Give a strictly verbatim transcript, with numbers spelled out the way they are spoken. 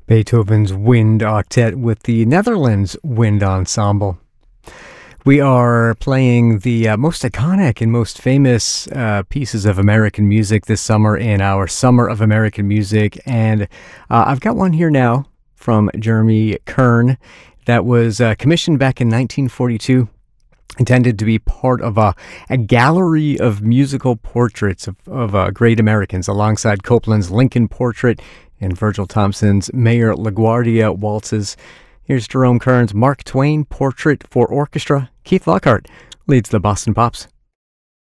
Beethoven's Wind Octet with the Netherlands Wind Ensemble. We are playing the uh, most iconic and most famous uh, pieces of American music this summer in our Summer of American Music, and uh, I've got one here now from Jeremy Kern that was uh, commissioned back in nineteen forty-two, intended to be part of a, a gallery of musical portraits of, of uh, great Americans, alongside Copland's Lincoln Portrait and Virgil Thompson's Mayor LaGuardia waltzes. Here's Jerome Kern's Mark Twain Portrait for Orchestra. Keith Lockhart leads the Boston Pops.